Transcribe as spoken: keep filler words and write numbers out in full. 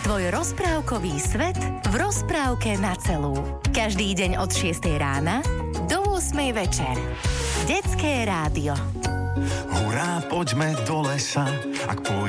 Tvoj rozprávkový svet v rozprávke na celú. Každý deň od šiestej rána do ôsmej večer. Detské rádio. Hurá, poďme do lesa, ak pôjdeme